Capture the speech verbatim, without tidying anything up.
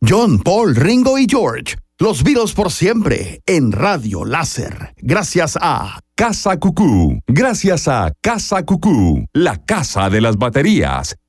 John, Paul, Ringo y George. Los Beatles por siempre en Radio Láser. Gracias a Casa Cucú. Gracias a Casa Cucú, la casa de las baterías.